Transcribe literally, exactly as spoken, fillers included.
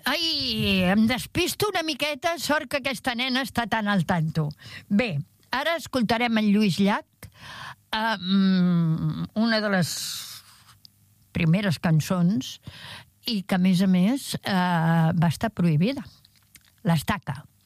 Ai, em despisto una miqueta, sort que aquesta nena està tan al tanto. Bé, ara escoltarem en Lluís Llach, um, una de les primeres cançons i que, a més a més, uh, va estar prohibida. L'Estaca.